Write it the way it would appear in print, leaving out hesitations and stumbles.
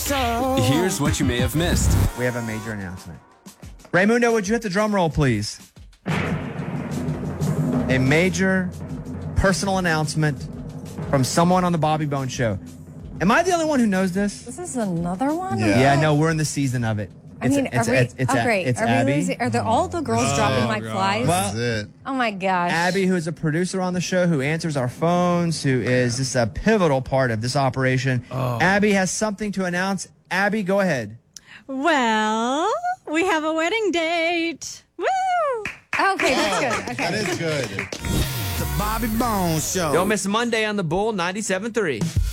Here's what you may have missed. We have a major announcement. Raymundo, would you hit the drum roll, please? A major personal announcement from someone on the Bobby Bones Show. Am I the only one who knows this? This is another one? Yeah, no, we're in the season of it. Great. It's Are Abby. Are all the girls dropping like flies? Well, That's it. Oh my gosh. Abby, who is a producer on the show, who answers our phones, who is just a pivotal part of this operation. Abby has something to announce. Abby, go ahead. Well, we have a wedding date. Woo! Okay, that's good. Okay. That is good. The Bobby Bones Show. Don't miss Monday on the Bull 97.3.